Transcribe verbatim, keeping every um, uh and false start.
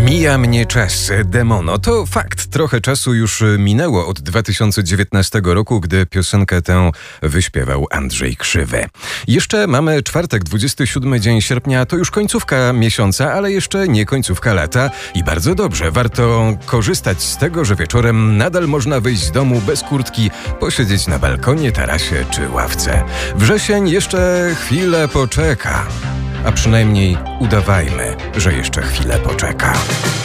Mija mnie czas, Demono. To fakt, trochę czasu już minęło od dwa tysiące dziewiętnastego roku, gdy piosenkę tę wyśpiewał Andrzej Krzywy. Jeszcze mamy czwartek, dwudziesty siódmy dzień sierpnia, to już końcówka miesiąca, ale jeszcze nie końcówka lata i bardzo dobrze, warto korzystać z tego, że wieczorem nadal można wyjść z domu bez kurtki, posiedzieć na balkonie, tarasie czy ławce. Wrzesień jeszcze chwilę poczeka, a przynajmniej udawajmy, że jeszcze chwilę poczeka.